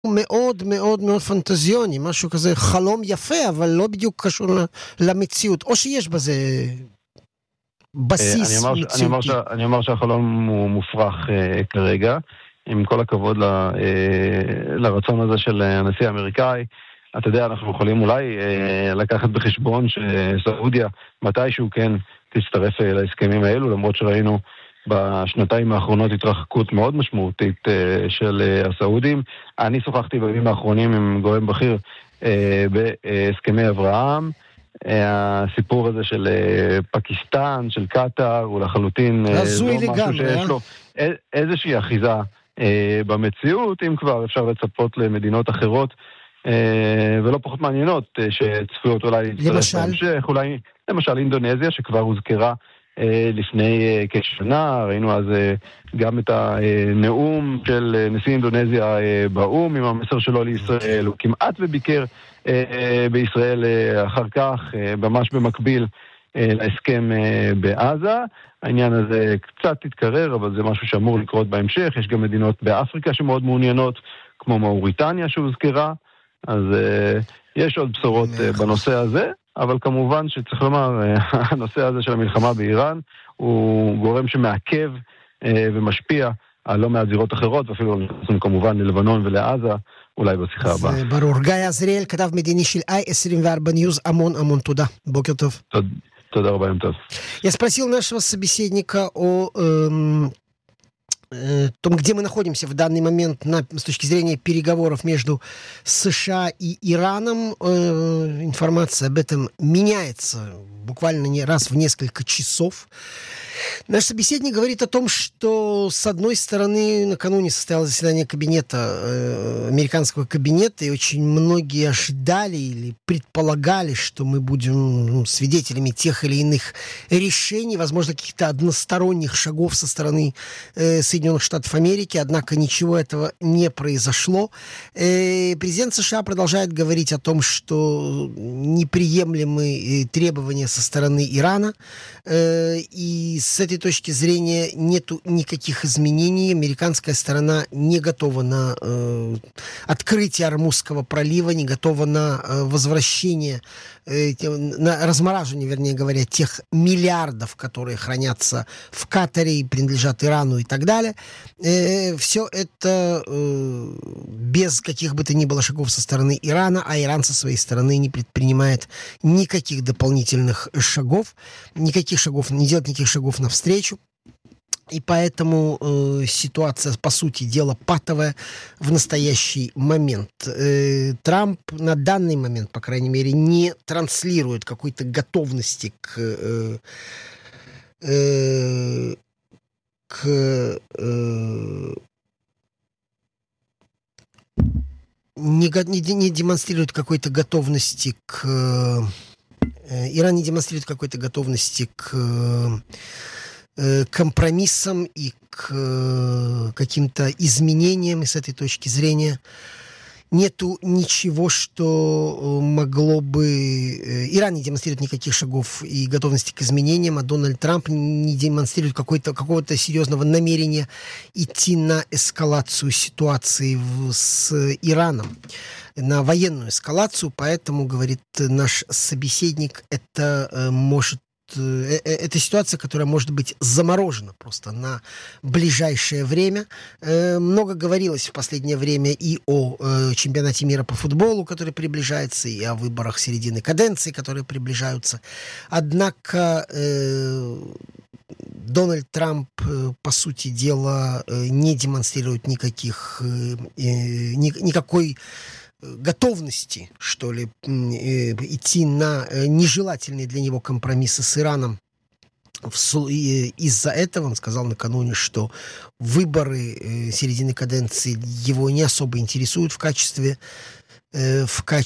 מאוד מאוד מאוד פנטזיוני, משהו כזה חלום יפה, אבל לא בדיוק קשור למציאות, או שיש בזה בסיס מציאותי. אני אומר שהחלום הוא מופרך כרגע, עם כל הכבוד לרצון הזה של הנשיא האמריקאי. אתה יודע, אנחנו יכולים אולי לקחת בחשבון שסעודיה מתישהו כן תצטרף להסכמים האלו, למרות שראינו בשנתיים האחרונות התרחקות מאוד משמעותית של הסעודים. אני שוחחתי בימים האחרונים עם גורם בכיר בהסכמי אברהם. הסיפור הזה של פקיסטן, של קטר, הוא לחלוטין לא משהו שיש לו איזושהי אחיזה במציאות, אם כבר אפשר לצפות למדינות אחרות ולא פחות מעניינות שצפויות אולי בהמשך, אולי למשל אינדונזיה שכבר הוזכרה לפני כשנה. ראינו אז גם את הנאום של נשיא אינדונזיה באו"ם עם המסר שלו לישראל. הוא כמעט וביקר בישראל אחר כך, ממש במקביל להסכם בעזה. העניין הזה קצת התקרר, אבל זה משהו שאמור לקרות בהמשך. יש גם מדינות באפריקה שמאוד מעוניינות, כמו מאוריטניה שהוזכרה. אז יש עוד בשורות בנושא הזה, אבל כמובן שצריך לומר, הנושא הזה של המלחמה באיראן הוא גורם שמעכב ומשפיע על לא מעט זירות אחרות, ואפילו כמובן ללבנון ולעזה, אולי בשיחה הבאה. זה ברור. גיא עזריאל, כתב מדיני של i24 News, המון תודה. בוקר טוב. תודה רבה, יום טוב. Я спросил нашего собеседника о том, где мы находимся в данный момент с точки зрения переговоров между США и Ираном. Информация об этом меняется буквально не раз в несколько часов. Наш собеседник говорит о том, что, с одной стороны, накануне состоялось заседание кабинета, американского кабинета, и очень многие ожидали или предполагали, что мы будем свидетелями тех или иных решений, возможно, каких-то односторонних шагов со стороны Соединенных Штатов Америки, однако ничего этого не произошло. Президент США продолжает говорить о том, что неприемлемы требования со стороны Ирана, и с этой точки зрения нету никаких изменений. Американская сторона не готова на открытие Ормузского пролива, не готова на возвращение, на размораживание, вернее говоря, тех миллиардов, которые хранятся в Катаре и принадлежат Ирану и так далее. Все это без каких бы то ни было шагов со стороны Ирана, а Иран со своей стороны не предпринимает никаких дополнительных шагов, не делает никаких шагов навстречу. И поэтому ситуация, по сути дела, патовая в настоящий момент. Трамп на данный момент, по крайней мере, не транслирует какой-то готовности не демонстрирует какой-то готовности Иран не демонстрирует какой-то готовности к компромиссам и к каким-то изменениям, и с этой точки зрения нету ничего, что могло бы... Иран не демонстрирует никаких шагов и готовности к изменениям, а Дональд Трамп не демонстрирует какого-то серьезного намерения идти на эскалацию ситуации с Ираном, на военную эскалацию. Поэтому, говорит наш собеседник, это ситуация, которая может быть заморожена просто на ближайшее время. Много говорилось в последнее время и о чемпионате мира по футболу, который приближается, и о выборах середины каденции, которые приближаются. Однако Дональд Трамп, по сути дела, не демонстрирует никакой готовности, что ли, идти на нежелательные для него компромиссы с Ираном. Из-за этого он сказал накануне, что выборы середины каденции его не особо интересуют в качестве, так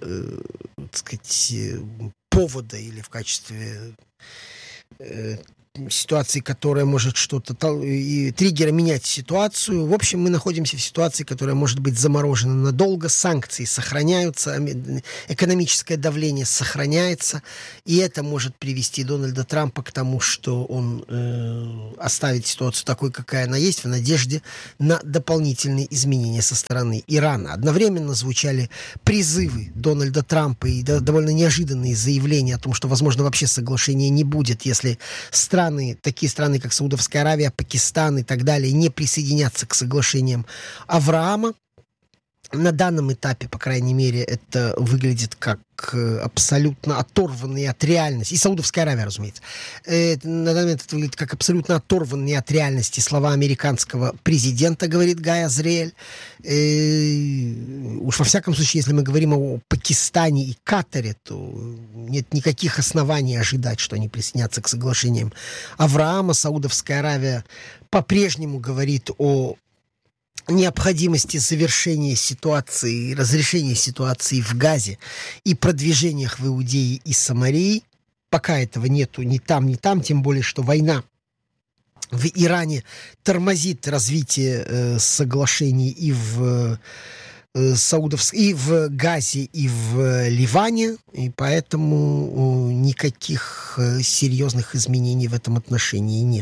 сказать, повода или в качестве ситуации, которая может что-то, триггера менять ситуацию. В общем, мы находимся в ситуации, которая может быть заморожена надолго, санкции сохраняются, экономическое давление сохраняется, и это может привести Дональда Трампа к тому, что он оставит ситуацию такой, какая она есть, в надежде на дополнительные изменения со стороны Ирана. Одновременно звучали призывы Дональда Трампа и довольно неожиданные заявления о том, что, возможно, вообще соглашения не будет, если такие страны, как Саудовская Аравия, Пакистан и так далее, не присоединятся к соглашениям Авраама. На данном этапе, по крайней мере, это выглядит как абсолютно оторванные от реальности. И Саудовская Аравия, разумеется. На данный момент это выглядит как абсолютно оторванные от реальности слова американского президента, говорит Гай Азриэль. Уж во всяком случае, если мы говорим о Пакистане и Катаре, то нет никаких оснований ожидать, что они присоединятся к соглашениям Авраама. Саудовская Аравия по-прежнему говорит о необходимости завершения ситуации, разрешения ситуации в Газе и продвижениях в Иудее и Самарии. Пока этого нету ни там, тем более, что война в Иране тормозит развитие соглашений и в и в Газе, и в Ливане, и поэтому никаких серьезных изменений в этом отношении нет.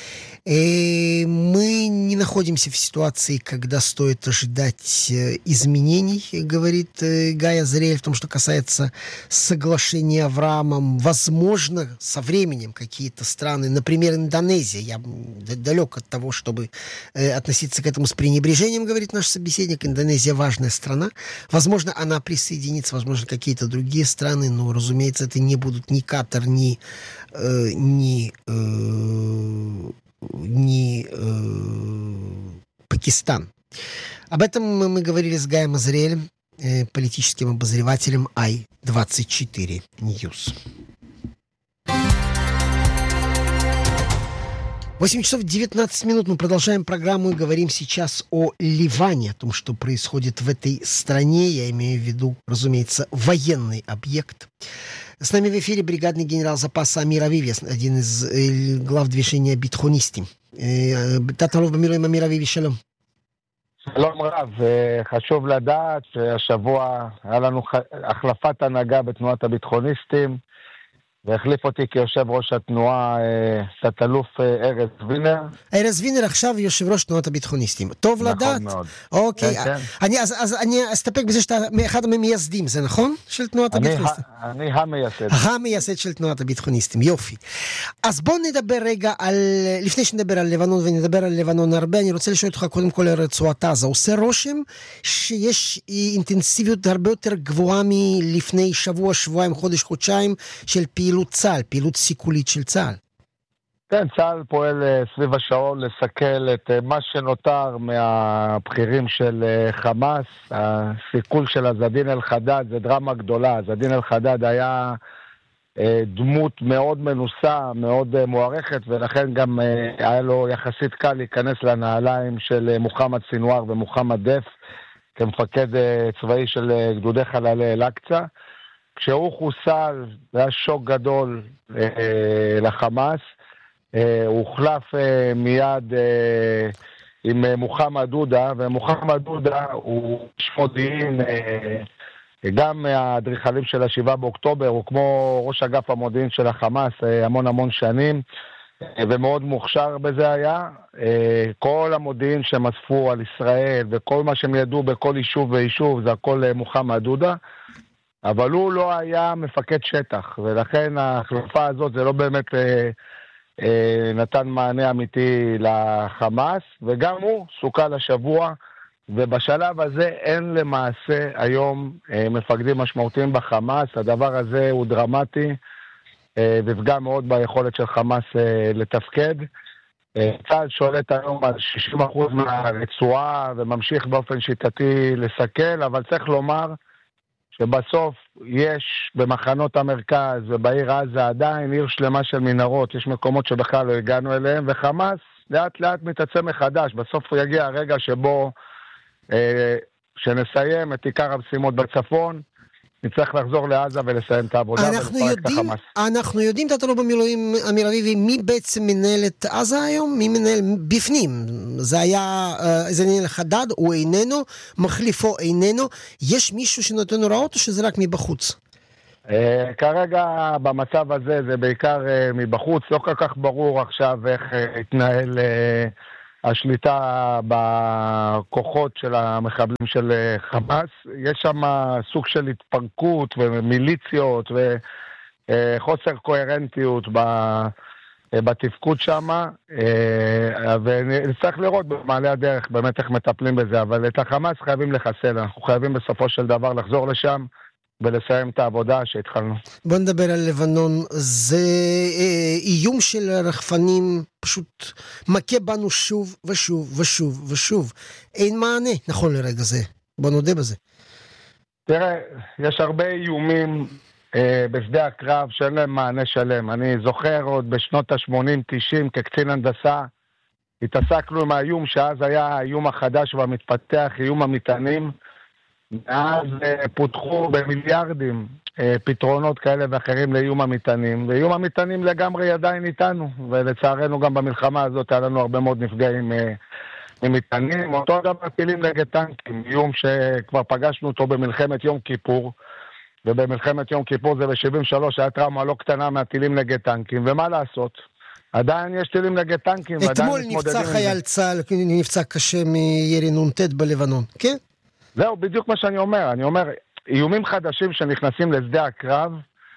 Мы не находимся в ситуации, когда стоит ожидать изменений, говорит Гай Азриэль, в том, что касается соглашения Авраамом. Возможно, со временем какие-то страны, например, Индонезия, я далек от того, чтобы относиться к этому с пренебрежением, говорит наш собеседник. Индонезия важная страна. Возможно, она присоединится, возможно, какие-то другие страны, но, разумеется, это не будут ни Катар, ни Пакистан. Об этом мы говорили с Гаем Азриэлем, политическим обозревателем i24 News. 8 часов 19 минут. Мы продолжаем программу и говорим сейчас о Ливане, о том, что происходит в этой стране. Я имею в виду, разумеется, военный объект. С нами в эфире бригадный генерал запаса Амир Авиви, один из глав движения «Битхонисти». תת-אלוף במילואים אמיר אביבי, שלום. שלום רב, חשוב לדעת שהשבוע היה לנו החלפת הנהגה בתנועת הביטחוניסטים, והחליף אותי כיושב ראש התנועה תת-אלוף ארז וינר. ארז וינר עכשיו יושב ראש תנועת הביטחוניסטים. טוב לדעת. נכון מאוד. אוקיי. אז אני אסתפק בזה שאתה אחד המייסדים, זה נכון? של תנועת הביטחוניסטים. אני המייסד. המייסד של תנועת הביטחוניסטים, יופי. אז בוא נדבר רגע על, לפני שנדבר על לבנון ונדבר על לבנון הרבה, אני רוצה לשאול אותך קודם כל על רצועת עזה. עושה רושם שיש אינטנסיביות הרבה יותר גבוהה מלפני שבוע, שבועיים, חודש, חודשיים של פעילות צה"ל, פעילות סיכולית של צה"ל. כן, צה"ל פועל סביב השעון לסכל את מה שנותר מהבחירים של חמאס. הסיכול של עזדין אל-חדד זה דרמה גדולה. עזדין אל-חדד היה דמות מאוד מנוסה, מאוד מוערכת, ולכן גם היה לו יחסית קל להיכנס לנעליים של מוחמד סינואר ומוחמד דף, כמפקד צבאי של גדודי חללי אל-אקצא. כשהוא חוסל, זה היה שוק גדול לחמאס, הוא הוחלף מיד עם מוחמד דודה, ומוחמד דודה הוא איש מודיעין, גם מהאדריכלים של ה-7 באוקטובר, הוא כמו ראש אגף המודיעין של החמאס המון שנים, ומאוד מוכשר בזה היה. כל המודיעין שהם אספו על ישראל, וכל מה שהם ידעו בכל יישוב ויישוב, זה הכל מוחמד דודה. אבל הוא לא היה מפקד שטח, ולכן ההחלפה הזאת זה לא באמת נתן מענה אמיתי לחמאס, וגם הוא סוכל השבוע, ובשלב הזה אין למעשה היום מפקדים משמעותיים בחמאס. הדבר הזה הוא דרמטי, ופגע מאוד ביכולת של חמאס לתפקד. צה"ל שולט היום על 60% מהרצועה, וממשיך באופן שיטתי לסכל, אבל צריך לומר שבסוף יש במחנות המרכז ובעיר עזה עדיין עיר שלמה של מנהרות, יש מקומות שבכלל לא הגענו אליהם, וחמאס לאט לאט מתעצם מחדש. בסוף יגיע הרגע שבו שנסיים את עיקר המשימות בצפון, נצטרך לחזור לעזה ולסיים את העבודה ולפרק את החמאס. אנחנו יודעים, תת-אלוף במילואים אמיר אביבי, מי בעצם מנהל את עזה היום? מי מנהל בפנים? זה היה זדין אל-חדד, הוא איננו, מחליפו איננו. יש מישהו שנותן הוראות או שזה רק מבחוץ? כרגע במצב הזה זה בעיקר מבחוץ, לא כל כך ברור עכשיו איך התנהל השליטה בכוחות של המחבלים של חמאס. יש שם סוג של התפרקות ומיליציות וחוסר קוהרנטיות בתפקוד שם, ונצטרך לראות במעלה הדרך באמת איך מטפלים בזה, אבל את החמאס חייבים לחסל, אנחנו חייבים בסופו של דבר לחזור לשם ולסיים את העבודה שהתחלנו. בוא נדבר על לבנון. זה איום של רחפנים פשוט מכה בנו שוב ושוב ושוב ושוב. אין מענה נכון לרגע זה. בוא נודה בזה. תראה, יש הרבה איומים בשדה הקרב שאין להם מענה שלם. אני זוכר עוד בשנות ה-80-90 כקצין הנדסה, התעסקנו עם האיום שאז היה האיום החדש והמתפתח, איום המטענים. מאז פותחו במיליארדים פתרונות כאלה ואחרים לאיום המטענים, ואיום המטענים לגמרי עדיין איתנו, ולצערנו גם במלחמה הזאת היה לנו הרבה מאוד נפגעים ממטענים. אותו דבר טילים נגד טנקים, איום שכבר פגשנו אותו במלחמת יום כיפור, ובמלחמת יום כיפור זה ב-73 היה טראומה לא קטנה מהטילים נגד טנקים, ומה לעשות? עדיין יש טילים נגד טנקים. אתמול נפצע חייל צה"ל, נפצע קשה מירי נ"ט בלבנון, כן? זהו, בדיוק מה שאני אומר. אני אומר, איומים חדשים שנכנסים לשדה הקרב,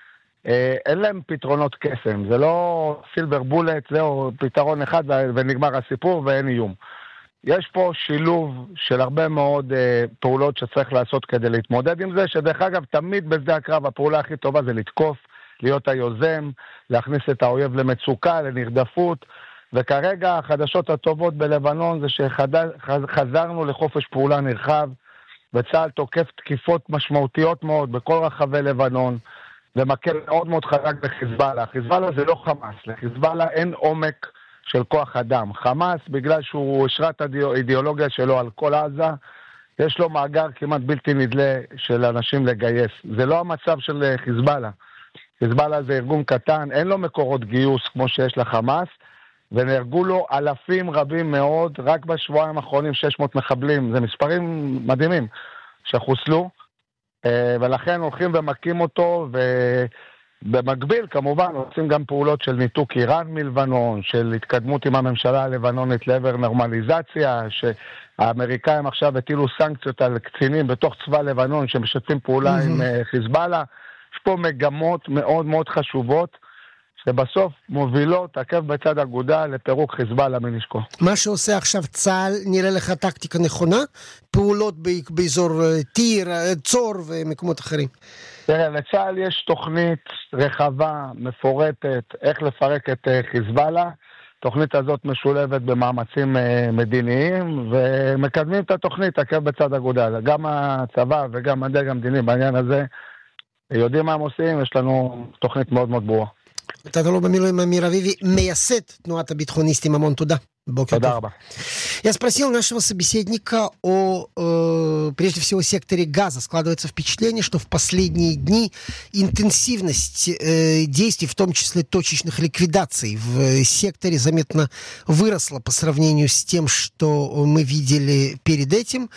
אין להם פתרונות קסם. זה לא סילבר בולט, זהו פתרון אחד ונגמר הסיפור ואין איום. יש פה שילוב של הרבה מאוד פעולות שצריך לעשות כדי להתמודד עם זה, שדרך אגב, תמיד בשדה הקרב הפעולה הכי טובה זה לתקוף, להיות היוזם, להכניס את האויב למצוקה, לנרדפות, וכרגע החדשות הטובות בלבנון זה שחזרנו לחופש פעולה נרחב, וצה"ל תוקף תקיפות משמעותיות מאוד בכל רחבי לבנון, ומקל מאוד מאוד חזק בחיזבאללה. חיזבאללה זה לא חמאס, לחיזבאללה אין עומק של כוח אדם. חמאס, בגלל שהוא השרה את האידיאולוגיה שלו על כל עזה, יש לו מאגר כמעט בלתי נדלה של אנשים לגייס. זה לא המצב של חיזבאללה. חיזבאללה זה ארגון קטן, אין לו מקורות גיוס כמו שיש לחמאס, ונהרגו לו אלפים רבים מאוד, רק בשבועיים האחרונים 600 מחבלים, זה מספרים מדהימים שחוסלו, ולכן הולכים ומקים אותו, ובמקביל כמובן עושים גם פעולות של ניתוק איראן מלבנון, של התקדמות עם הממשלה הלבנונית לעבר נורמליזציה, שהאמריקאים עכשיו הטילו סנקציות על קצינים בתוך צבא לבנון שמשתפים פעולה עם חיזבאללה. יש פה מגמות מאוד מאוד חשובות, שבסוף מובילות עקב בצד אגודה לפירוק חיזבאללה מנשקו. מה שעושה עכשיו צה"ל נראה לך טקטיקה נכונה? פעולות באזור טיר, צור ומקומות אחרים. תראה, לצה"ל יש תוכנית רחבה, מפורטת, איך לפרק את חיזבאללה. התוכנית הזאת משולבת במאמצים מדיניים, ומקדמים את התוכנית עקב בצד אגודה. גם הצבא וגם הדרג המדיני בעניין הזה יודעים מה הם עושים, יש לנו תוכנית מאוד מאוד ברורה. תת-אלוף במילואים אמיר אביבי, מייסד тнуат абитхонистим, המון туда. תודה רבה. Я спросил нашего собеседника о, прежде всего, секторе газа. Складывается впечатление, что в последние дни интенсивность действий, в том числе точечных ликвидаций, в секторе заметно выросла по сравнению с тем, что мы видели перед этим.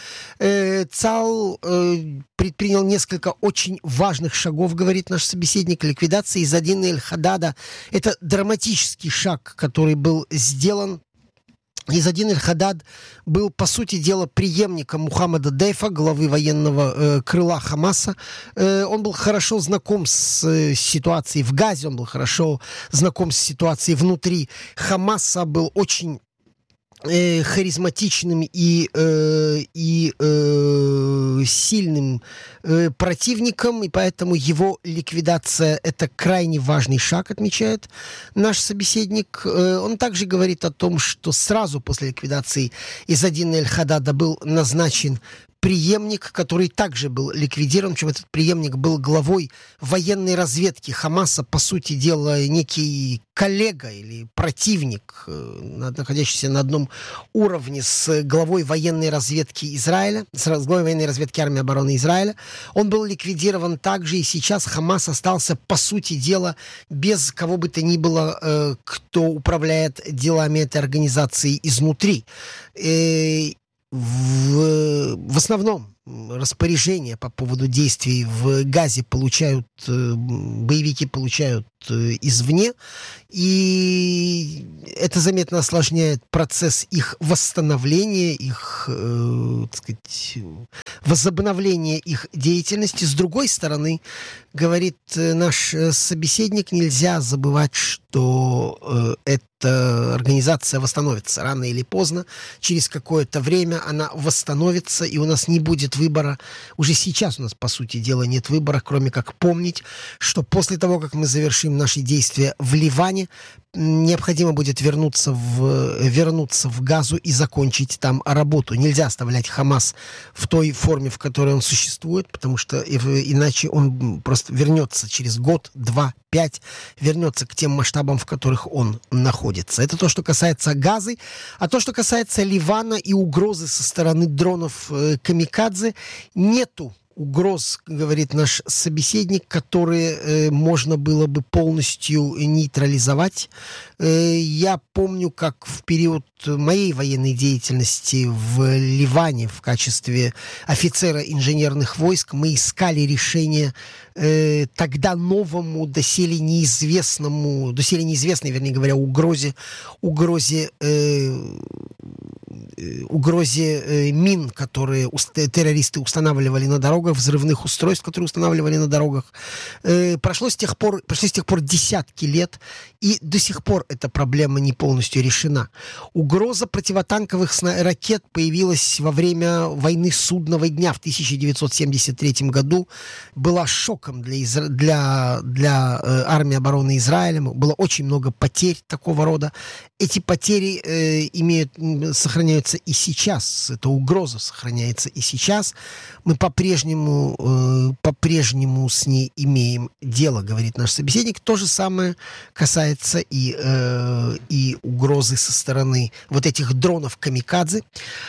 ЦАУ предпринял несколько очень важных шагов, говорит наш собеседник, ликвидации Задина Эль-Хадада. Это драматический шаг, который был сделан. Задин Эль-Хадад был, по сути дела, преемником Мухаммада Дейфа, главы военного крыла Хамаса. Он был хорошо знаком с ситуацией в Газе, он был хорошо знаком с ситуацией внутри Хамаса, был очень харизматичным и сильным противником, и поэтому его ликвидация — это крайне важный шаг, отмечает наш собеседник. Он также говорит о том, что сразу после ликвидации Задина Эль-Хадада был назначен преемник, который также был ликвидирован, причем этот преемник был главой военной разведки Хамаса, по сути дела, некий коллега или противник, находящийся на одном уровне с главой военной разведки Израиля, с главой военной разведки армии обороны Израиля. Он был ликвидирован также, и сейчас Хамас остался, по сути дела, без кого бы то ни было, кто управляет делами этой организации изнутри. В основном распоряжения по поводу действий в Газе боевики получают извне, и это заметно осложняет процесс их восстановления, их, так сказать, возобновления их деятельности. С другой стороны, говорит наш собеседник, нельзя забывать, что эта организация восстановится рано или поздно. Через какое-то время она восстановится, и у нас не будет выбора. Уже сейчас у нас, по сути дела, нет выбора, кроме как помнить, что после того, как мы завершим наши действия в Ливане, необходимо будет вернуться в Газу и закончить там работу. Нельзя оставлять Хамас в той форме, в которой он существует, потому что иначе он просто вернется через год, 2, 5, вернется к тем масштабам, в которых он находится. Это то, что касается Газы. А то, что касается Ливана и угрозы со стороны дронов камикадзе, нету угроз, говорит наш собеседник, которые можно было бы полностью нейтрализовать. Я помню, как в период моей военной деятельности в Ливане в качестве офицера инженерных войск мы искали решение тогда новому, доселе неизвестной, вернее говоря, угрозе мин, которые террористы устанавливали на дорогах, взрывных устройств, которые устанавливали на дорогах. Прошли с тех пор десятки лет, и до сих пор эта проблема не полностью решена. Угроза противотанковых ракет появилась во время войны Судного дня в 1973 году. Была шоком для армии обороны Израиля. Было очень много потерь такого рода. Эти потери сохраняются и сейчас. Эта угроза сохраняется и сейчас. Мы по-прежнему с ней имеем дело, говорит наш собеседник. То же самое касается и угрозы со стороны вот этих дронов камикадзе.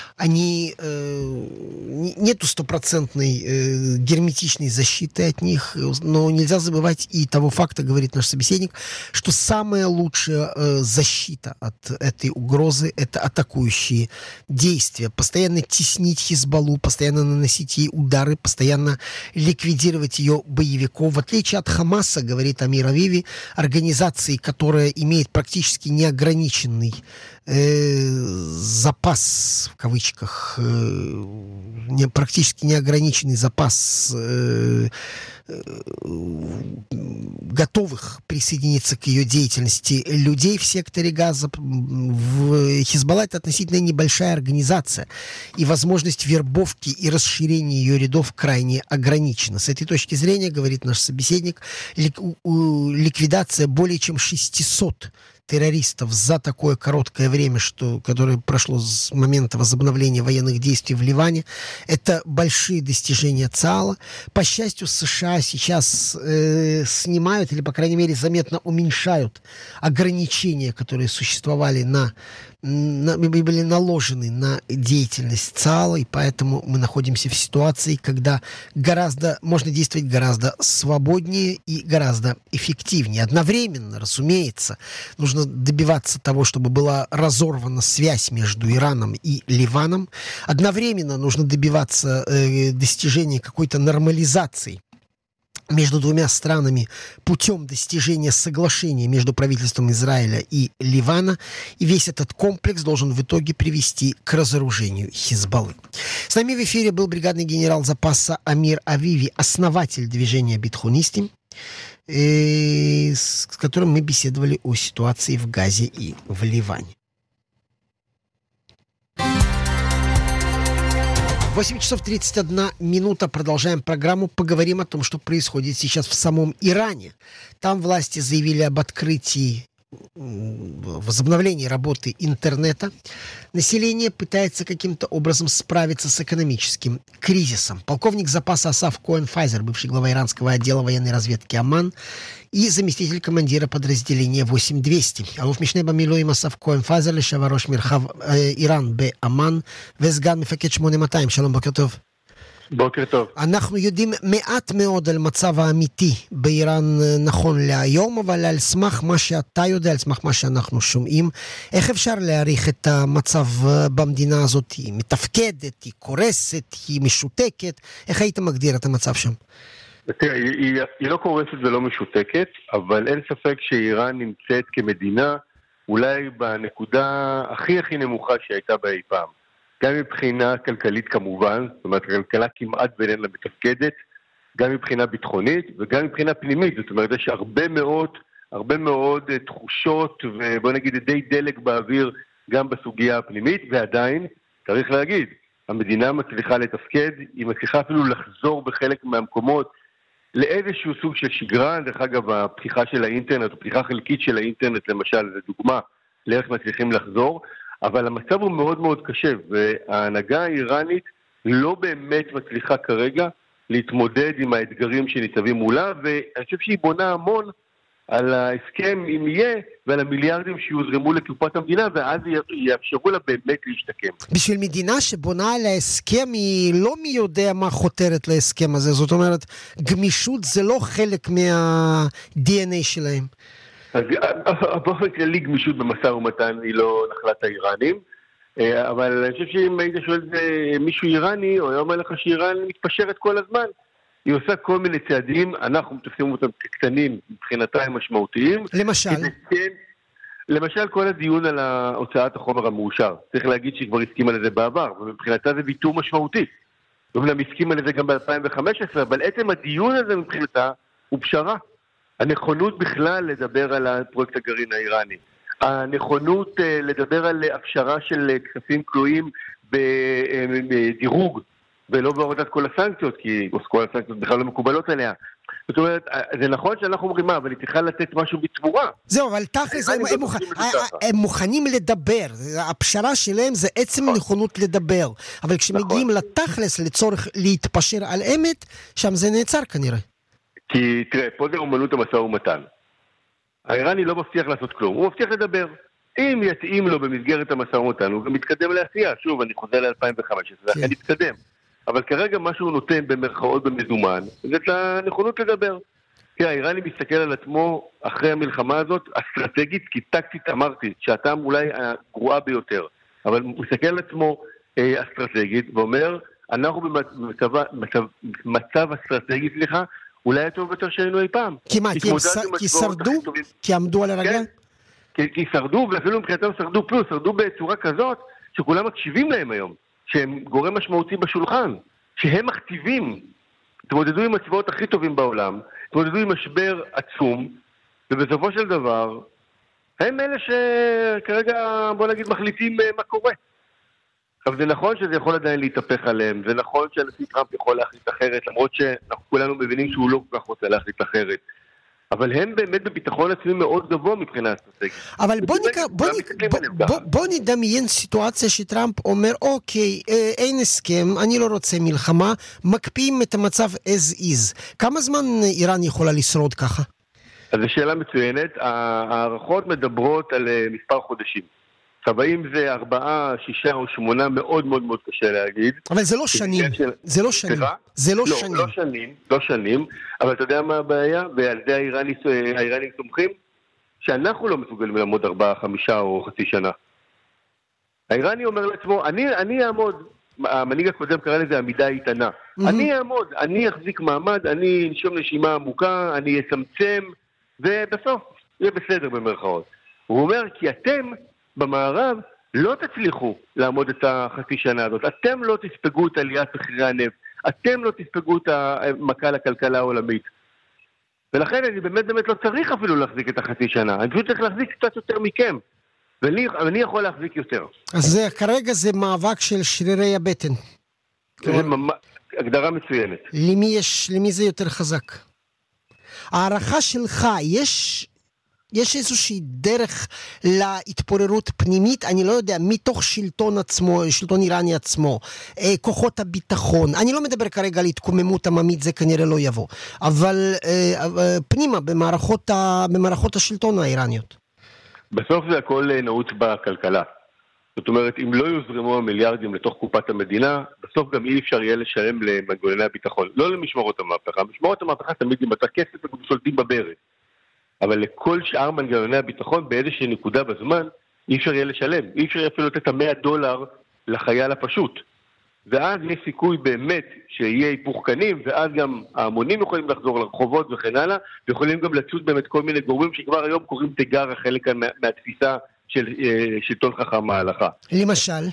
Нету стопроцентной герметичной защиты от них, но нельзя забывать и того факта, говорит наш собеседник, что самая лучшая защита от этой угрозы — это атакующие действия. Постоянно теснить Хизбаллу, постоянно наносить ей удары, постоянно ликвидировать ее боевиков. В отличие от Хамаса, говорит Амир Авиви, организации, которая имеет практически неограниченный запас, в кавычках, практически неограниченный запас готовых присоединиться к ее деятельности людей в секторе Газа. Хизбалла — это относительно небольшая организация, и возможность вербовки и расширения ее рядов крайне ограничена. С этой точки зрения, говорит наш собеседник, ликвидация более чем 600 террористов за такое короткое время, которое прошло с момента возобновления военных действий в Ливане, это большие достижения ЦААЛа. По счастью, США сейчас снимают, или, по крайней мере, заметно уменьшают ограничения, которые существовали были наложены на деятельность ЦААЛа, и поэтому мы находимся в ситуации, когда можно действовать гораздо свободнее и гораздо эффективнее. Одновременно, разумеется, нужно добиваться того, чтобы была разорвана связь между Ираном и Ливаном. Одновременно нужно добиваться достижения какой-то нормализации между двумя странами путем достижения соглашения между правительством Израиля и Ливана. И весь этот комплекс должен в итоге привести к разоружению Хизбаллы. С нами в эфире был бригадный генерал запаса Амир Авиви, основатель движения «Битхунистим», с которым мы беседовали о ситуации в Газе и в Ливане. 8 часов 31 минута. Продолжаем программу. Поговорим о том, что происходит сейчас в самом Иране. Там власти заявили об открытии возобновлении работы интернета, население пытается каким-то образом справиться с экономическим кризисом. Полковник запаса Асаф Коэн-Файзер, бывший глава иранского отдела военной разведки Оман, и заместитель командира подразделения 8200. אלוף משנה במילואים אסף כהן-פייזר, לשעבר ראש מרחב איראן באמן, וסגן מפקד 8200. שלום, בוקר טוב. בוקר טוב. אנחנו יודעים מעט מאוד על מצב האמיתי באיראן נכון להיום, אבל על סמך מה שאתה יודע, על סמך מה שאנחנו שומעים, איך אפשר להעריך את המצב במדינה הזאת? היא מתפקדת, היא קורסת, היא משותקת? איך היית מגדיר את המצב שם? תראה, היא לא קורסת ולא משותקת, אבל אין ספק שאיראן נמצאת כמדינה אולי בנקודה הכי נמוכה שהייתה בה אי פעם. גם מבחינה כלכלית כמובן, זאת אומרת, כלכלה כמעט ואיננה מתפקדת, גם מבחינה ביטחונית וגם מבחינה פנימית, זאת אומרת, יש הרבה מאוד תחושות ובוא נגיד די דלק באוויר גם בסוגיה הפנימית, ועדיין, צריך להגיד, המדינה מצליחה לתפקד, היא מצליחה אפילו לחזור בחלק מהמקומות לאיזשהו סוג של שגרה. דרך אגב, הפתיחה של האינטרנט, או פתיחה חלקית של האינטרנט למשל, זו דוגמה לאיך מצליחים לחזור, אבל המצב הוא מאוד מאוד קשה, וההנהגה האיראנית לא באמת מצליחה כרגע להתמודד עם האתגרים שניצבים מולה, ואני חושב שהיא בונה המון על ההסכם אם יהיה, ועל המיליארדים שיוזרמו לקופת המדינה, ואז יאפשרו לה באמת להשתקם. בשביל מדינה שבונה על ההסכם, היא לא מי יודע מה חותרת להסכם הזה, זאת אומרת, גמישות זה לא חלק מה-DNA שלהם. באופן כללי גמישות במשא ומתן היא לא נחלת האיראנים, אבל אני חושב שאם היית שואל מישהו איראני, או היה אומר לך שאיראן מתפשרת כל הזמן, היא עושה כל מיני צעדים, אנחנו מתופסים אותם כקטנים, מבחינתה הם משמעותיים. למשל? למשל כל הדיון על הוצאת החומר המאושר. צריך להגיד שהיא כבר הסכימה לזה בעבר, ומבחינתה זה ויתור משמעותי. אומנם הסכימה לזה גם ב-2015, אבל עצם הדיון הזה מבחינתה הוא פשרה. הנכונות בכלל לדבר על הפרויקט הגרעין האיראני. הנכונות לדבר על הפשרה של כספים כלואים בדירוג, ולא בהורדת כל הסנקציות, כי כל הסנקציות בכלל לא מקובלות עליה. זאת אומרת, זה נכון שאנחנו אומרים מה, אבל היא צריכה לתת משהו בתמורה. זהו, אבל תכל'ס, הם מוכנים לדבר. הפשרה שלהם זה עצם נכונות לדבר. אבל כשמגיעים לתכל'ס לצורך להתפשר על אמת, שם זה נעצר כנראה. כי תראה, פה זה אומנות המשא ומתן. האיראני לא מבטיח לעשות כלום, הוא מבטיח לדבר. אם יתאים לו במסגרת המשא ומתן, הוא גם מתקדם לעשייה. שוב, אני חוזר ל-2015, זה אכן יתקדם. אבל כרגע מה שהוא נותן במרכאות במזומן, זה את הנכונות לדבר. כי האיראני מסתכל על עצמו אחרי המלחמה הזאת, אסטרטגית, כי טקטית אמרתי, שהטעם אולי הגרועה ביותר, אבל הוא מסתכל על עצמו אסטרטגית, ואומר, אנחנו במצב אסטרטגי, סליחה, אולי הטוב יותר שהיינו אי פעם. כי מה, כי שרדו? כי עמדו על הרגל? כי שרדו, ואפילו מבחינתם שרדו פלוס, שרדו בצורה כזאת, שכולם מקשיבים להם היום. שהם גורם משמעותי בשולחן, שהם מכתיבים, תמודדו עם הצבאות הכי טובים בעולם, תמודדו עם משבר עצום, ובסופו של דבר, הם אלה שכרגע, בוא נגיד, מחליטים מה קורה. עכשיו, זה נכון שזה יכול עדיין להתהפך עליהם, זה נכון שהנשיא טראמפ יכול להחליט אחרת, למרות שאנחנו כולנו מבינים שהוא לא כל כך רוצה להחליט אחרת. אבל הם באמת בביטחון עצמי מאוד גבוה מבחינה אסטרטגית. אבל בוא נדמיין סיטואציה שטראמפ אומר, אוקיי, אין הסכם, אני לא רוצה מלחמה, מקפיאים את המצב as is. כמה זמן איראן יכולה לשרוד ככה? אז זו שאלה מצוינת. הערכות מדברות על מספר חודשים. עכשיו, האם זה 4, 6 או 8, מאוד מאוד מאוד קשה להגיד. אבל זה לא שנים. זה לא שנים. זה לא שנים. לא שנים. אבל אתה יודע מה הבעיה? ועל זה האיראנים תומכים? שאנחנו לא מסוגלים לעמוד 4, 5 או חצי שנה. האיראני אומר לעצמו, אני אעמוד, המנהיג הקודם קרא לזה עמידה איתנה. אני אעמוד, אני אחזיק מעמד, אני נשום נשימה עמוקה, אני אצמצם, ובסוף יהיה בסדר במרכאות. הוא אומר, כי אתם במערב לא תצליחו לעמוד את החצי שנה הזאת. אתם לא תספגו את עליית מחירי הנפט. אתם לא תספגו את המכה לכלכלה העולמית. ולכן אני באמת לא צריך אפילו להחזיק את החצי שנה. אני פשוט צריך להחזיק קצת יותר מכם. ואני יכול להחזיק יותר. אז כרגע זה מאבק של שרירי הבטן. זה הגדרה מצוינת. למי זה יותר חזק? הערכה שלך, יש יש איזושהי דרך להתפוררות פנימית, אני לא יודע, מתוך שלטון עצמו, שלטון איראני עצמו, כוחות הביטחון, אני לא מדבר כרגע על התקוממות עממית, זה כנראה לא יבוא, אבל פנימה, במערכות השלטון האיראניות. בסוף זה הכל נעוץ בכלכלה. זאת אומרת, אם לא יוזרמו המיליארדים לתוך קופת המדינה, בסוף גם אי אפשר יהיה לשלם למנגנוני הביטחון. לא למשמרות המהפכה. משמרות המהפכה תמיד עם אתה כסף ושולטים בברז. אבל לכל שאר מנגנוני הביטחון, באיזושהי נקודה בזמן, אי אפשר יהיה לשלם. אי אפשר אפילו לתת $100 לחייל הפשוט. ואז יש סיכוי באמת שיהיה היפוך קנים, ואז גם ההמונים יכולים לחזור לרחובות וכן הלאה, ויכולים גם לצוץ באמת כל מיני גורמים שכבר היום קוראים תיגר החלק מהתפיסה של שלטון חכם ההלכה. למשל,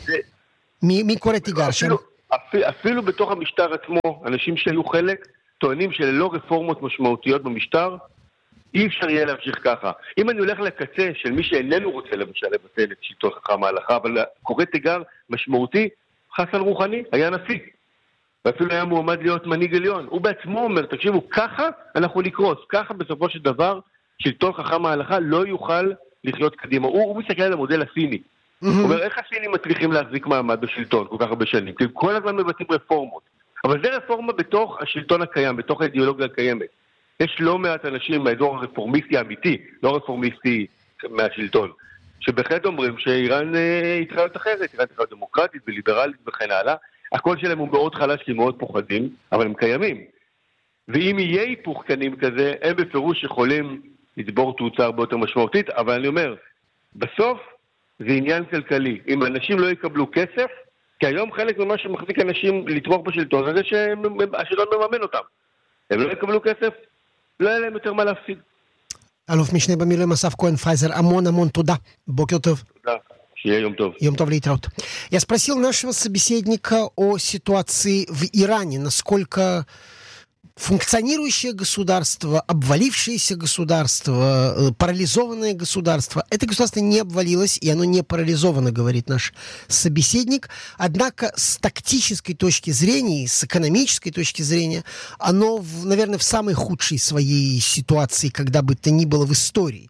מי קורא תיגר שם? אפילו בתוך המשטר עצמו, אנשים שהיו חלק טוענים שללא רפורמות משמעותיות במשטר, אי אפשר יהיה להמשיך ככה. אם אני הולך לקצה של מי שאיננו רוצה למשל לבטל את שלטון חכם ההלכה, אבל קורא תיגר משמעותי, חסן רוחני היה נשיא. ואפילו היה מועמד להיות מנהיג עליון. הוא בעצמו אומר, תקשיבו, ככה אנחנו נקרוס. ככה בסופו של דבר, שלטון חכם ההלכה לא יוכל לחיות קדימה. הוא מסתכל על המודל הסיני. הוא אומר, איך הסינים מצליחים להחזיק מעמד בשלטון כל כך הרבה שנים? כי כל הזמן מבצעים רפורמות. אבל זה רפורמה בתוך השלטון הקיים, בתוך האידיאולוגיה הקיימת. יש לא מעט אנשים מהאזור הרפורמיסטי האמיתי, לא רפורמיסטי מהשלטון, שבהחלט אומרים שאיראן היא צריכה להיות אחרת, איראן צריכה להיות דמוקרטית וליברלית וכן הלאה. הקול שלהם הוא מאוד חלש, כי מאוד פוחדים, אבל הם קיימים. ואם יהיה היפוך קנים כזה, הם בפירוש יכולים לצבור תאוצה הרבה יותר משמעותית, אבל אני אומר, בסוף זה עניין כלכלי. אם אנשים לא יקבלו כסף, כי היום חלק ממה שמחזיק אנשים לתמוך בשלטון, זה שהשלטון מממן אותם. הם לא יקבלו כסף, לא יהיה להם יותר מה להפסיד. אלוף משנה במילואים אסף כהן פרייזר, המון туда. Бокер тов. תודה. שיהיה יום טוב. Йом тов лейтрот. Я спросил нашего собеседника о ситуации в Иране, насколько функционирующее государство, обвалившееся государство, парализованное государство. Это государство не обвалилось, и оно не парализовано, говорит наш собеседник. Однако с тактической точки зрения, с экономической точки зрения, оно, наверное, в самой худшей своей ситуации, когда бы то ни было в истории.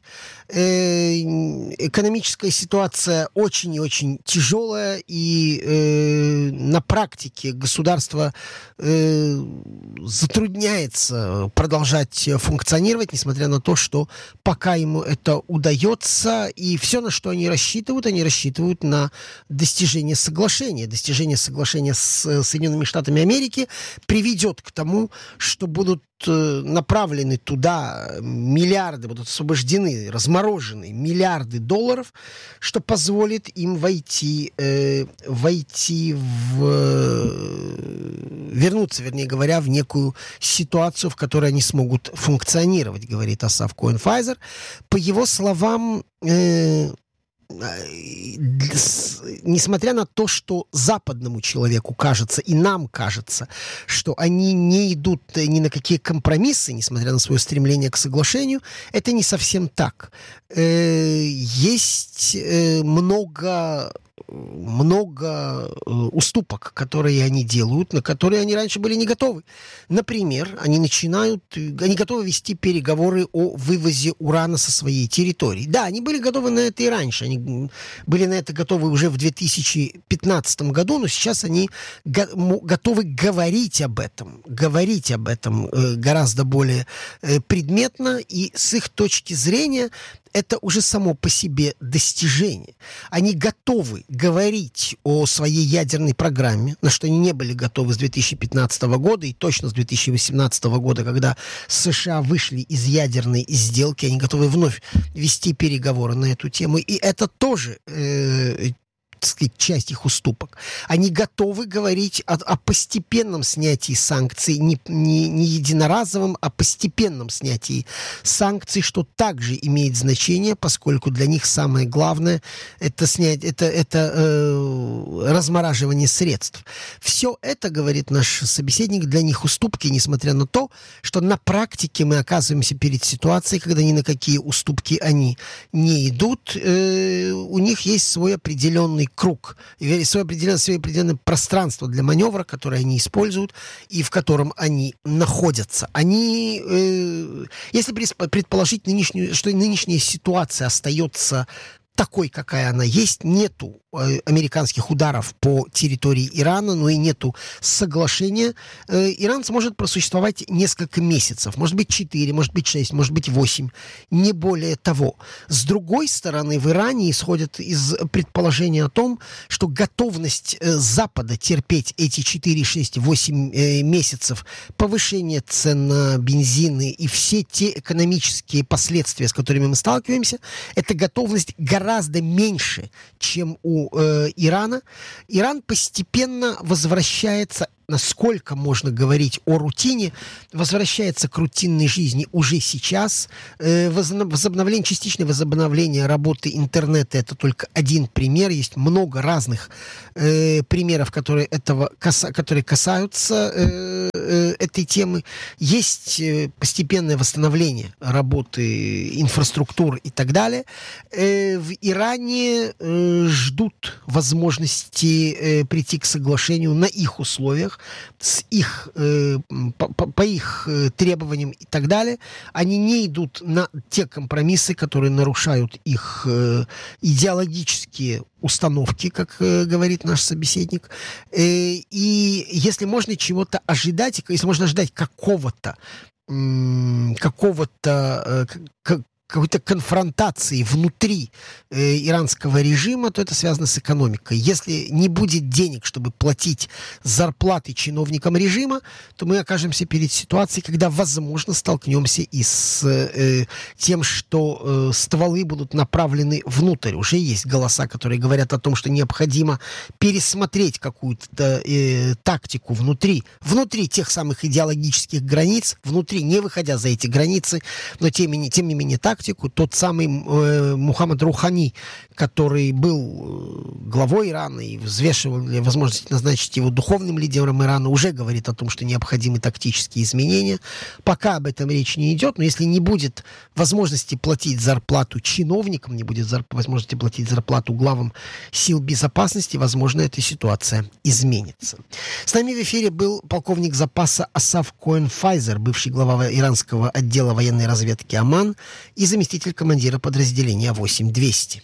Экономическая ситуация очень и очень тяжелая, и на практике государство затрудняется продолжать функционировать, несмотря на то, что пока ему это удается, и все, на что они рассчитывают на достижение соглашения. Достижение соглашения с Соединенными Штатами Америки приведет к тому, что будут направлены туда миллиарды, будут освобождены, разморожены миллиарды долларов, что позволит им вернуться, вернее говоря, в некую ситуацию, в которой они смогут функционировать, говорит Асаф Коэн Фрейзер. По его словам, несмотря на то, что западному человеку кажется, и нам кажется, что они не идут ни на какие компромиссы, несмотря на свое стремление к соглашению, это не совсем так. Есть много уступок, которые они делают, на которые они раньше были не готовы. Например, они готовы вести переговоры о вывозе урана со своей территории. Да, они были готовы на это и раньше. Они были на это готовы уже в 2015 году, но сейчас они готовы говорить об этом гораздо более предметно, и с их точки зрения это уже само по себе достижение. Они готовы говорить о своей ядерной программе, на что они не были готовы с 2015 года и точно с 2018 года, когда США вышли из ядерной сделки, они готовы вновь вести переговоры на эту тему. И это тоже так сказать, часть их уступок. Они готовы говорить о постепенном снятии санкций, не единоразовом, а постепенном снятии санкций, что также имеет значение, поскольку для них самое главное это размораживание средств. Все это, говорит наш собеседник, для них уступки, несмотря на то, что на практике мы оказываемся перед ситуацией, когда ни на какие уступки они не идут. У них есть свой определенный круг, и свое определенное пространство для маневра, которое они используют и в котором они находятся. Они, если предположить что нынешняя ситуация остается такой, какая она есть, нету американских ударов по территории Ирана, но и нету соглашения, Иран сможет просуществовать несколько месяцев, может быть 4, может быть 6, может быть 8, не более того. С другой стороны, в Иране исходят из предположения о том, что готовность Запада терпеть эти 4, 6, 8 месяцев повышение цен на бензины и все те экономические последствия, с которыми мы сталкиваемся, эта готовность гораздо меньше, чем у Ирана. Иран постепенно возвращается, насколько можно говорить о рутине, возвращается к рутинной жизни уже сейчас. Частичное возобновление работы интернета — это только один пример. Есть много разных примеров, которые касаются этой темы. Есть постепенное восстановление работы инфраструктур и так далее. В Иране ждут возможности прийти к соглашению на их условиях, по их требованиям и так далее. Они не идут на те компромиссы, которые нарушают их идеологические установки, как говорит наш собеседник. И если можно чего-то ожидать, если можно ожидать какой-то конфронтации внутри иранского режима, то это связано с экономикой. Если не будет денег, чтобы платить зарплаты чиновникам режима, то мы окажемся перед ситуацией, когда, возможно, столкнемся и с тем, что стволы будут направлены внутрь. Уже есть голоса, которые говорят о том, что необходимо пересмотреть какую-то тактику внутри тех самых идеологических границ, внутри, не выходя за эти границы, но тем не менее тактику. Тот самый Мухаммад Рухани, который был главой Ирана и взвешивал возможность назначить его духовным лидером Ирана, уже говорит о том, что необходимы тактические изменения. Пока об этом речь не идет, но если не будет возможности платить зарплату чиновникам, не будет возможности платить зарплату главам сил безопасности, возможно, эта ситуация изменится. С нами в эфире был полковник запаса Асаф Коэн-Файзер, бывший глава иранского отдела военной разведки Оман и заместитель командира подразделения 8200.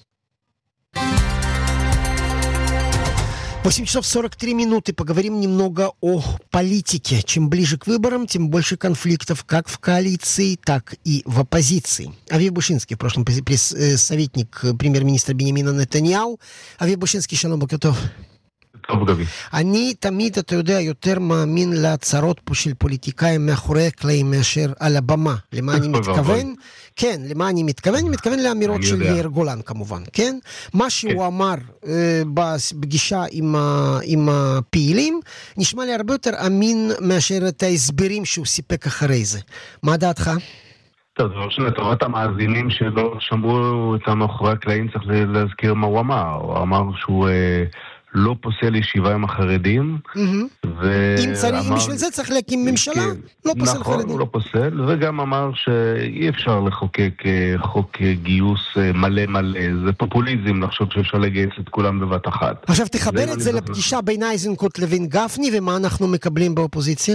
8 часов 43 минуты. Поговорим немного о политике. Чем ближе к выборам, тем больше конфликтов как в коалиции, так и в оппозиции. Авив Бушинский, в прошлом советник премьер-министра Биньямина Нетаньяху. Авив Бушинский, שלום, בוקר טוב. אני תמיד, אתה יודע, יותר מאמין להצהרות פה של פוליטיקאים מאחורי הקלעים מאשר על הבמה. למה אני מתכוון? כן, למה אני מתכוון? אני מתכוון לאמירות של יאיר גולן כמובן, כן? מה שהוא אמר בפגישה עם הפעילים, נשמע לי הרבה יותר אמין מאשר את ההסברים שהוא סיפק אחרי זה. מה דעתך? טוב, זה ראשון, לטובת המאזינים שלא שמעו את מאחורי הקלעים, צריך להזכיר מה הוא אמר. הוא אמר שהוא לא פוסל ישיבה עם החרדים, אם בשביל זה צריך להקים ממשלה, לא פוסל חרדים. נכון, הוא לא פוסל, וגם אמר שאי אפשר לחוקק חוק גיוס מלא מלא, זה פופוליזם לחשוב שאפשר לגייס את כולם בבת אחת. עכשיו תחבר את זה לפגישה בין איזנקוט לבין גפני, ומה אנחנו מקבלים באופוזיציה?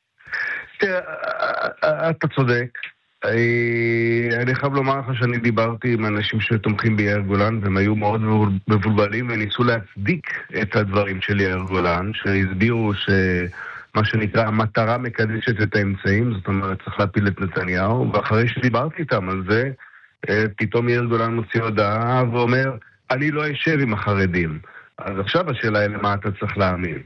אתה צודק. אני חייב לומר לך שאני דיברתי עם אנשים שתומכים ביאיר גולן, והם היו מאוד מבולבלים וניסו להצדיק את הדברים של יאיר גולן, שהסבירו שמה שנקרא המטרה מקדשת את האמצעים, זאת אומרת צריך להפיל את נתניהו, ואחרי שדיברתי איתם על זה, פתאום יאיר גולן מוציא הודעה ואומר, אני לא אשב עם החרדים. אז עכשיו השאלה היא למה אתה צריך להאמין.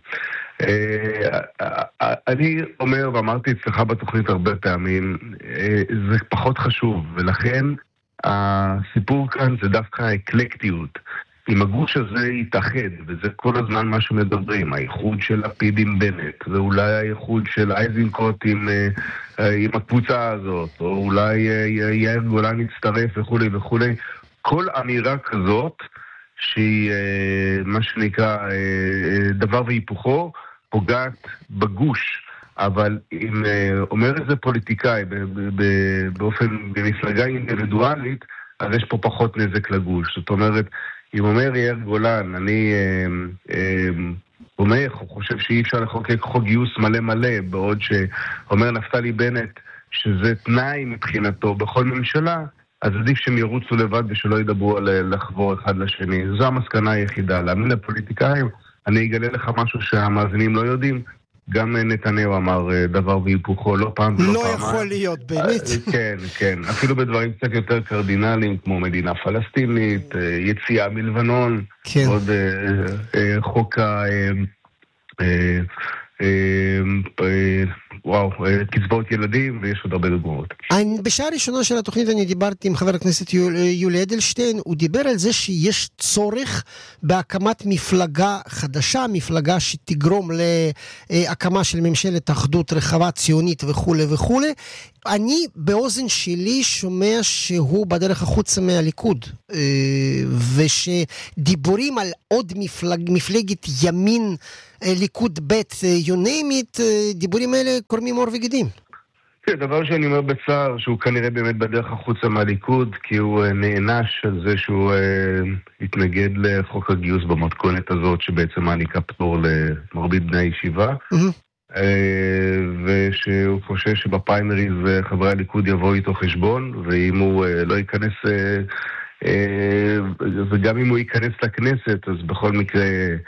אני אומר, ואמרתי אצלך בתוכנית הרבה פעמים, זה פחות חשוב, ולכן הסיפור כאן זה דווקא האקלקטיות. אם הגוש הזה יתאחד, וזה כל הזמן מה שמדברים, האיחוד של לפיד עם בנט, ואולי האיחוד של איזנקוט עם הקבוצה הזאת, או אולי יאיר גולן יצטרף וכו' וכו', כל אמירה כזאת, שהיא מה שנקרא דבר והיפוכו, פוגעת בגוש, אבל אם אומר איזה פוליטיקאי במפלגה אינדיבידואלית, אז יש פה פחות נזק לגוש. זאת אומרת, אם אומר יאיר גולן, אני תומך, הוא חושב שאי אפשר לחוקק חוק גיוס מלא מלא, בעוד שאומר נפתלי בנט שזה תנאי מבחינתו בכל ממשלה, אז עדיף שהם ירוצו לבד ושלא ידברו על לחבור אחד לשני. זו המסקנה היחידה. להאמין לפוליטיקאים, אני אגלה לך משהו שהמאזינים לא יודעים, גם נתניהו אמר דבר והיפוכו, לא פעם ולא לא פעם. יכול להיות, באמת. כן, כן. אפילו בדברים קצת יותר קרדינליים, כמו מדינה פלסטינית, יציאה מלבנון, כן. עוד חוק קצבאות ילדים, ויש עוד הרבה דוגמאות. בשעה הראשונה של התוכנית אני דיברתי עם חבר הכנסת יולי אדלשטיין, הוא דיבר על זה שיש צורך בהקמת מפלגה חדשה, מפלגה שתגרום להקמה של ממשלת אחדות רחבה ציונית וכו' וכו'. אני באוזן שלי שומע שהוא בדרך החוצה מהליכוד, ושדיבורים על עוד מפלגת ימין, ליכוד בית, you name it, דיבורים האלה קורמים עור וגידים. כן, דבר שאני אומר בצער, שהוא כנראה באמת בדרך החוצה מהליכוד, כי הוא נענש על זה שהוא התנגד לחוק הגיוס במתכונת הזאת, שבעצם מעניקה פטור למרבית בני הישיבה. ושהוא חושב שבפריימריז חברי הליכוד יבואו איתו חשבון, ואם הוא לא ייכנס, וגם אם הוא ייכנס לכנסת, אז בכל מקרה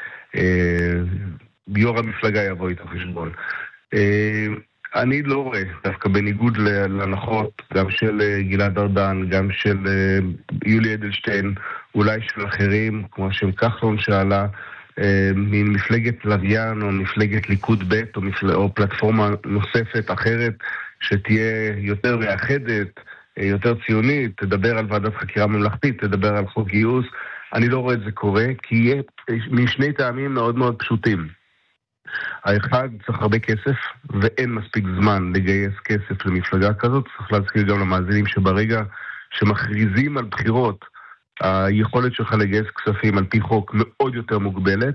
יו"ר המפלגה יבוא איתו חשבון. אני לא רואה, דווקא בניגוד להנחות, גם של גלעד ארדן, גם של יולי אדלשטיין, אולי של אחרים, כמו השם כחלון שעלה, ממפלגת לוויין או מפלגת ליכוד ב' או פלטפורמה נוספת אחרת שתהיה יותר מאחדת, יותר ציונית, תדבר על ועדת חקירה ממלכתית, תדבר על חוק גיוס. אני לא רואה את זה קורה, כי יהיה משני טעמים מאוד מאוד פשוטים. האחד, צריך הרבה כסף, ואין מספיק זמן לגייס כסף למפלגה כזאת. צריך להזכיר גם למאזינים שברגע שמכריזים על בחירות, היכולת שלך לגייס כספים על פי חוק מאוד יותר מוגבלת,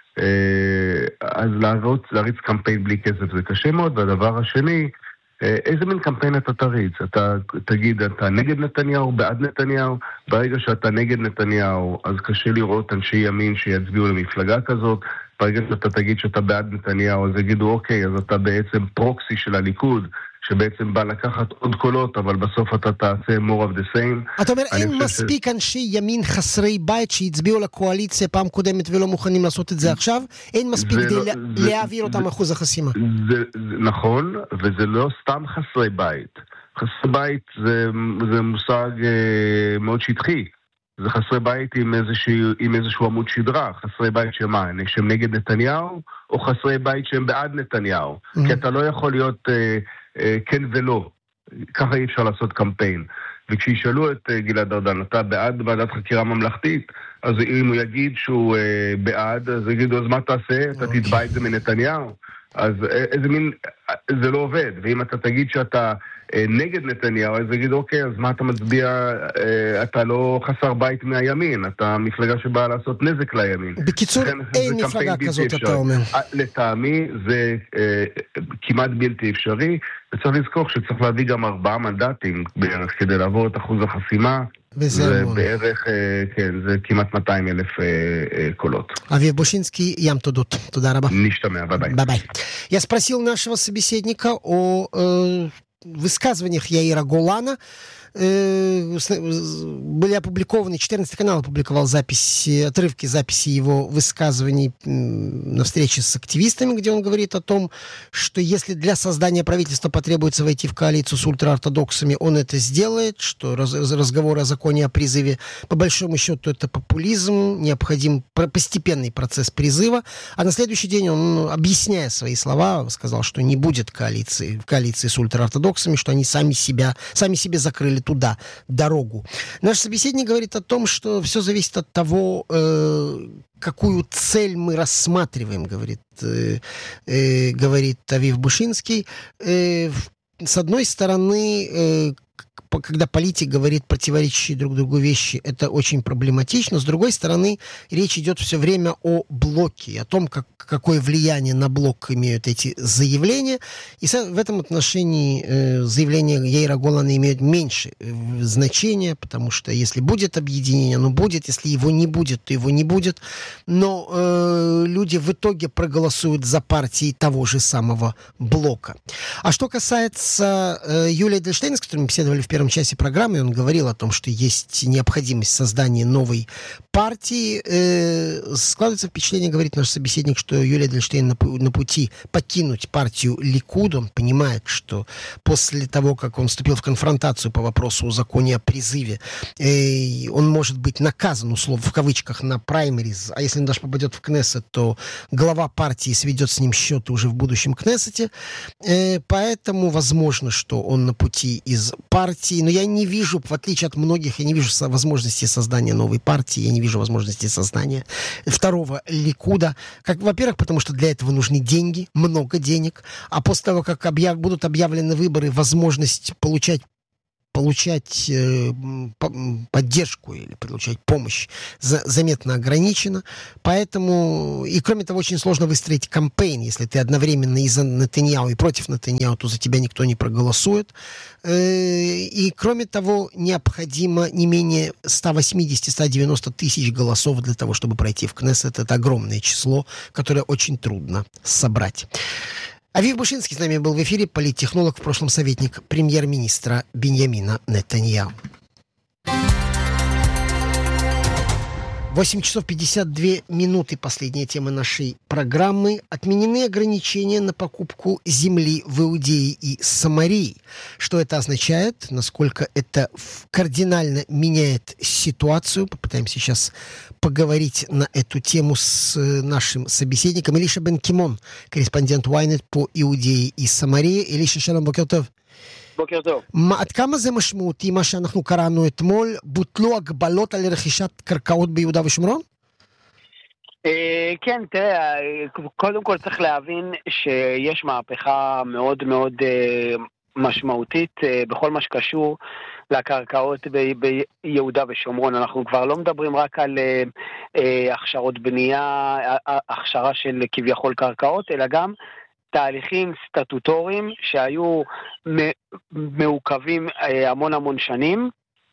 אז להריץ קמפיין בלי כסף זה קשה מאוד. והדבר השני, איזה מין קמפיין אתה תריץ? אתה תגיד, אתה נגד נתניהו, בעד נתניהו? ברגע שאתה נגד נתניהו, אז קשה לראות אנשי ימין שיצביעו למפלגה כזאת. ברגע שאתה תגיד שאתה בעד נתניהו, אז יגידו, אוקיי, אז אתה בעצם פרוקסי של הליכוד, שבעצם בא לקחת עוד קולות, אבל בסוף אתה תעשה more of the same. אתה אומר, אין מספיק אנשי ימין חסרי בית שהצביעו לקואליציה פעם קודמת ולא מוכנים לעשות את זה עכשיו? אין מספיק כדי להעביר אותם אחוז החסימה. נכון, וזה לא סתם חסרי בית. חסרי בית זה מושג מאוד שטחי. זה חסרי בית עם איזשהו עמוד שדרה. חסרי בית שהם נגד נתניהו, או חסרי בית שהם בעד נתניהו. כי אתה לא יכול להיות כן ולא. ככה אי אפשר לעשות קמפיין. וכשישאלו את גלעד ארדן, אתה בעד ועדת חקירה ממלכתית? אז אם הוא יגיד שהוא בעד, אז יגידו, אז מה תעשה? אתה תתבע את זה מנתניהו? אז איזה מין, זה לא עובד. ואם אתה תגיד שאתה נגד נתניהו, אז יגיד, אוקיי, אז מה אתה מצביע? אתה לא חסר בית מהימין, אתה מפלגה שבאה לעשות נזק לימין. בקיצור, אין מפלגה כזאת, אתה אומר. לטעמי זה כמעט בלתי אפשרי, וצריך לזכור שצריך להביא גם 4 מנדטים בערך כדי לעבור את אחוז החסימה. זה בערך, כן, זה כמעט 200,000 קולות. Авив Бушинский, ям тудут. Туда раба. Ништамя, бай-бай. Бай-бай. Я спросил нашего собеседника о высказываниях Яира Голана. Были опубликованы, 14 канал опубликовал отрывки записи его высказываний на встрече с активистами, где он говорит о том, что если для создания правительства потребуется войти в коалицию с ультраортодоксами, он это сделает, что разговоры о законе о призыве, по большому счету, это популизм, необходим постепенный процесс призыва. А на следующий день он, объясняя свои слова, сказал, что не будет коалиции с ультраортодоксами, что они сами себе закрыли туда дорогу. Наш собеседник говорит о том, что все зависит от того, какую цель мы рассматриваем, говорит Авив Бушинский. С одной стороны, когда политик говорит противоречащие друг другу вещи, это очень проблематично. С другой стороны, речь идет все время о блоке, о том, какое влияние на блок имеют эти заявления. И в этом отношении заявления Яира Голана имеют меньше значения, потому что если будет объединение, оно будет, если его не будет, то его не будет. Но люди в итоге проголосуют за партии того же самого блока. А что касается Юлия Эдельштейна, с которым мы беседовали в первом часе программы, он говорил о том, что есть необходимость создания новой партии. Складывается впечатление, говорит наш собеседник, что Юлия Эдельштейн на пути покинуть партию Ликуд. Он понимает, что после того, как он вступил в конфронтацию по вопросу о законе о призыве, он может быть наказан, условно, в кавычках, на праймериз, а если он даже попадет в Кнессет, то глава партии сведет с ним счеты уже в будущем Кнессете. Поэтому возможно, что он на пути из партии, но я не вижу, в отличие от многих, я не вижу возможности создания новой партии, я не вижу возможности создания второго Ликуда. Во-первых, потому что для этого нужны деньги, много денег, а после того, как будут объявлены выборы, возможность получать поддержку или получать помощь заметно ограничена. Поэтому, и кроме того, очень сложно выстроить кампейн. Если ты одновременно и за Нетаньяху, и против Нетаньяху, то за тебя никто не проголосует. И кроме того, необходимо не менее 180-190 тысяч голосов для того, чтобы пройти в Кнессет. Это огромное число, которое очень трудно собрать. Авив Бушинский с нами был в эфире, политтехнолог, в прошлом советник премьер-министра Биньямина Нетаньяху. 8 часов 52 минуты. Последняя тема нашей программы. Отменены ограничения на покупку земли в Иудее и Самарии. Что это означает? Насколько это кардинально меняет ситуацию? Попытаемся сейчас поговорить на эту тему с нашим собеседником. Илиша Бен-Кимон, корреспондент Ynet по Иудее и Самарии. Илиша, шалом, бокер טוב. בוקר טוב. עד כמה זה משמעותי מה שאנחנו קראנו אתמול? בוטלו הגבלות על רכישת קרקעות ביהודה ושומרון? כן, תראה, קודם כל צריך להבין שיש מהפכה מאוד מאוד משמעותית בכל מה שקשור לקרקעות ביהודה ושומרון. אנחנו כבר לא מדברים רק על הכשרות בנייה, הכשרה של כביכול קרקעות, אלא גם תהליכים סטטוטוריים שהיו מעוכבים המון שנים,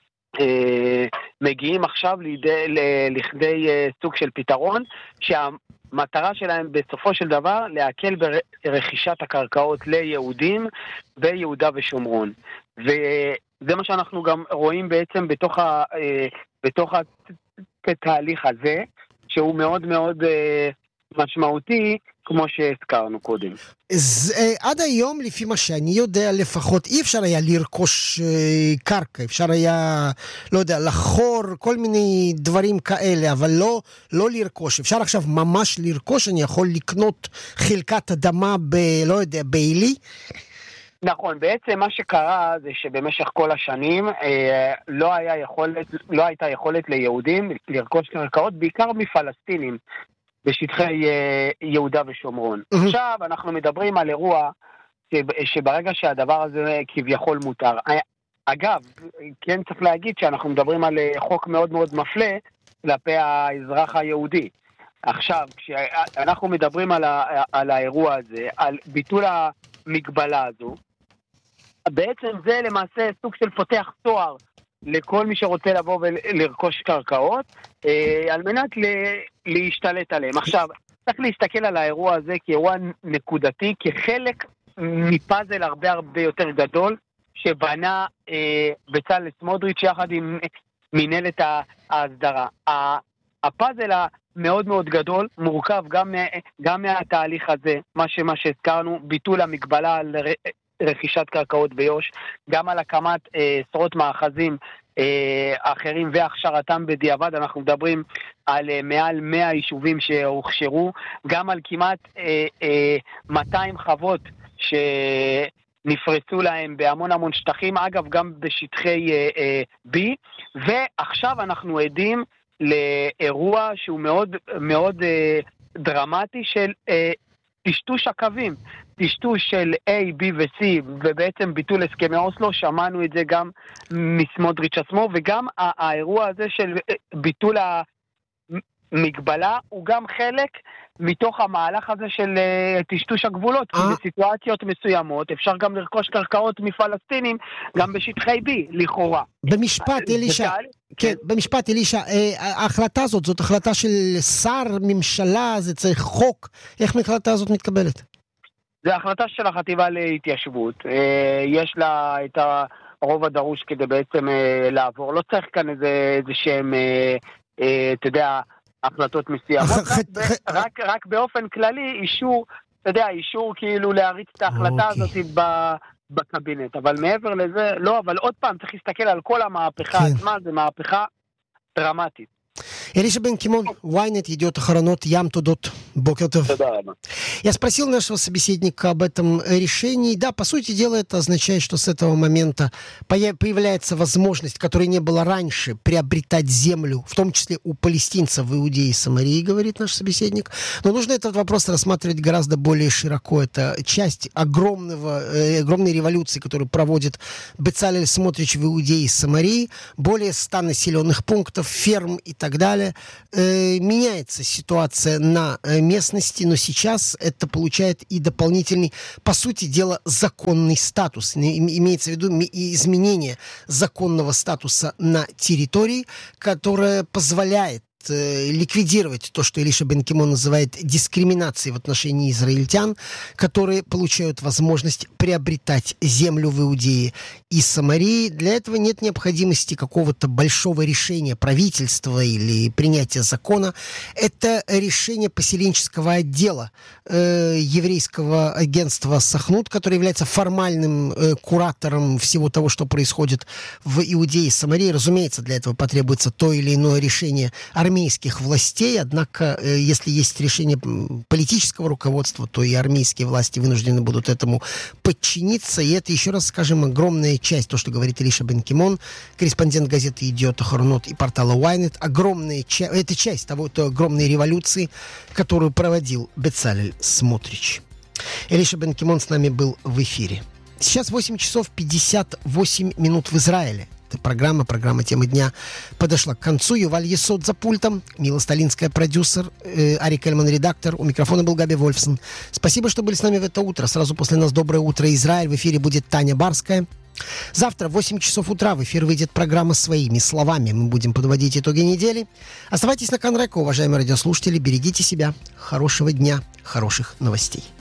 מגיעים עכשיו לכדי סוג של פתרון, שהמטרה שלהם בסופו של דבר להקל ברכישת הקרקעות ליהודים ביהודה ושומרון. וזה מה שאנחנו גם רואים בעצם בתוך התהליך הזה, שהוא מאוד מאוד משמעותי, כמו שהזכרנו קודם. עד היום, לפי מה שאני יודע לפחות, אי אפשר היה לרכוש קרקע, אפשר היה, לא יודע, לחור, כל מיני דברים כאלה, אבל לא לרכוש. אפשר עכשיו ממש לרכוש, אני יכול לקנות חלקת אדמה לא יודע, בעילי? נכון, בעצם מה שקרה זה שבמשך כל השנים לא הייתה יכולת ליהודים לרכוש קרקעות, בעיקר מפלסטינים, בשטחי יהודה ושומרון. עכשיו אנחנו מדברים על אירוע שברגע שהדבר הזה כביכול מותר. אגב, כן צריך להגיד שאנחנו מדברים על חוק מאוד מאוד מפלה כלפי האזרח היהודי. עכשיו, כשאנחנו מדברים על האירוע הזה, על ביטול המגבלה הזו, בעצם זה למעשה סוג של פותח צוהר לכל מי שרוצה לבוא ולרכוש קרקעות, על מנת להשתלט עליהם. עכשיו, צריך להסתכל על האירוע הזה כאירוע נקודתי, כחלק מפאזל הרבה יותר גדול, שבנה בצלאל סמוטריץ' יחד עם מנהלת ההסדרה. הפאזל המאוד מאוד גדול מורכב גם מהתהליך הזה, מה שהזכרנו, ביטול המגבלה על רכישת קרקעות ביו"ש, גם על הקמת עשרות מאחזים אחרים והכשרתם בדיעבד. אנחנו מדברים על מעל 100 יישובים שהוכשרו, גם על כמעט 200 חוות שנפרצו להם בהמון שטחים, אגב גם בשטחי B, ועכשיו אנחנו עדים לאירוע שהוא מאוד מאוד דרמטי של טשטוש הקווים טשטוש של A, B ו-C, ובעצם ביטול הסכמי אוסלו, שמענו את זה גם מסמוטריץ' עצמו, וגם האירוע הזה של ביטול המגבלה, הוא גם חלק מתוך המהלך הזה של טשטוש הגבולות, כי בסיטואציות מסוימות אפשר גם לרכוש קרקעות מפלסטינים, גם בשטחי B, לכאורה. במשפט, אלישע, כן, במשפט, אלישע, ההחלטה הזאת, זאת החלטה של שר, ממשלה, זה צריך חוק, איך ההחלטה הזאת מתקבלת? זה החלטה של החטיבה להתיישבות, יש לה את הרוב הדרוש כדי בעצם לעבור, לא צריך כאן איזה שהם, אתה יודע, החלטות מסוימות, רק באופן כללי אישור, אתה יודע, אישור כאילו להריץ את ההחלטה הזאת בקבינט, אבל מעבר לזה, לא, אבל עוד פעם צריך להסתכל על כל המהפכה עצמה, זה מהפכה דרמטית. Элиша Бен Кимон, Ynet, Идет Охранот, Ям Тудот, Бокер Тов. Я спросил нашего собеседника об этом решении. Да, по сути дела, это означает, что с этого момента появляется возможность, которой не было раньше, приобретать землю, в том числе у палестинцев в Иудее и Самарии, говорит наш собеседник. Но нужно этот вопрос рассматривать гораздо более широко. Это часть огромной революции, которую проводит Бецалель Смотрич в Иудее и Самарии. Более 100 населенных пунктов, ферм и так далее. Меняется ситуация на местности, но сейчас это получает и дополнительный, по сути дела, законный статус. Имеется в виду изменение законного статуса на территории, которое позволяет ликвидировать то, что Элиша Бен Кимон называет дискриминацией в отношении израильтян, которые получают возможность приобретать землю в Иудее и Самарии. Для этого нет необходимости какого-то большого решения правительства или принятия закона. Это решение поселенческого отдела еврейского агентства Сахнут, который является формальным куратором всего того, что происходит в Иудее и Самарии. Разумеется, для этого потребуется то или иное решение армейских властей, однако, если есть решение политического руководства, то и армейские власти вынуждены будут этому подчиниться, и это, еще раз скажем, огромная часть, то, что говорит Элиша Бен Кимон, корреспондент газеты «Идиот Охранот» и портала Ynet, это часть той огромной революции, которую проводил Бецалель Смотрич. Элиша Бен Кимон с нами был в эфире. Сейчас 8 часов 58 минут в Израиле. Программа «Темы дня» подошла к концу. Юваль Есот за пультом, Мила Сталинская продюсер, Арик Эльман редактор. У микрофона был Габи Вольфсон. Спасибо, что были с нами в это утро. Сразу после нас «Доброе утро, Израиль». В эфире будет Таня Барская. Завтра в 8 часов утра в эфир выйдет программа «Своими словами». Мы будем подводить итоги недели. Оставайтесь на Канреко, уважаемые радиослушатели. Берегите себя. Хорошего дня, хороших новостей.